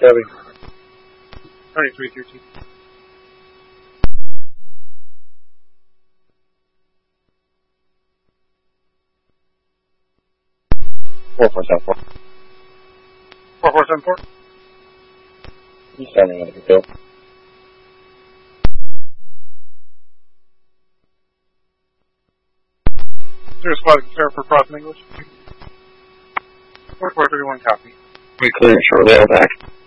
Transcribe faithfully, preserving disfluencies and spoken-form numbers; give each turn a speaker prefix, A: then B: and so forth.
A: Heavy.
B: twenty-three thirteen.
A: Four four seven four.
B: Four four seven four.
A: He's sounding like a kill.
B: Zero squad concern for crossing English. Four four thirty one copy.
A: We clear it shortly, I'll back.